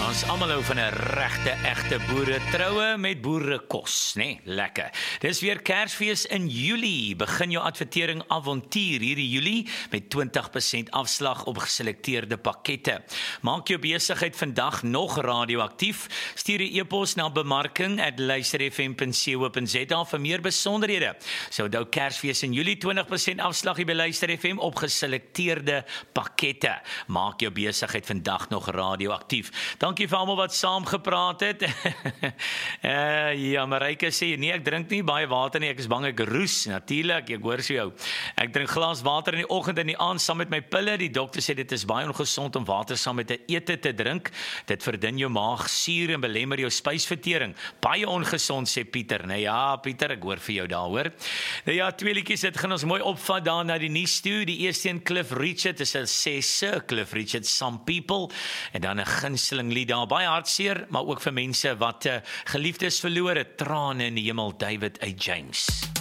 Ons almal hou van 'n regte, egte boeretroue met boerekos, né? Lekker. Dis weer Kersfees in Julie. Begin jou advertering avontuur hierdie Julie met 20% afslag op geselekteerde pakkette. Maak jou besigheid vandag nog radioaktief. Stuur 'n e-pos na bemarking@luisterfm.co.za vir meer besonderhede. So onthou Kersfees in Julie 20% afslag by Luister FM op geselekteerde pakkette. Maak jou besigheid vandag nog radioaktief. Dankie vir almal wat saam gepraat het. Ja, Marike sê, nee, ek drink nie baie water nie, ek is bang ek roes. Natuurlik, ek hoor so jou. Ek drink glas water in die oggend en in die aand saam met my pille. Die dokter sê dit is baie ongesond om water saam met 'n ete te drink. Dit verdun jou maag suur en belemmer jou spysvertering. Baie ongesond, sê Pieter. Nou ja, Pieter, ek hoor vir jou daaroor. Nou ja, twee liedjies, dit gaan ons mooi opvat daar na die nuus toe. Die eerste een, Cliff Richard, dis 'n sê Sir Cliff Richard, Some People, en dan 'n gunsteling lied daar, baie hartseer, maar ook vir mense wat geliefdes verloor het, trane in die hemel, David A. James.